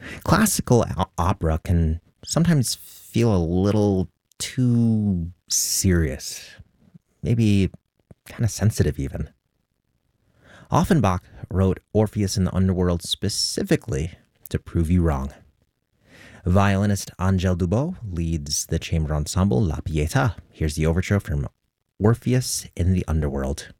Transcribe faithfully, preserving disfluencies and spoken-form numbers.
Classical o- opera can sometimes feel a little too serious, maybe kind of sensitive even. Offenbach wrote Orpheus in the Underworld specifically to prove you wrong. Violinist Angèle Dubot leads the chamber ensemble La Pietà. Here's the overture from Orpheus in the Underworld.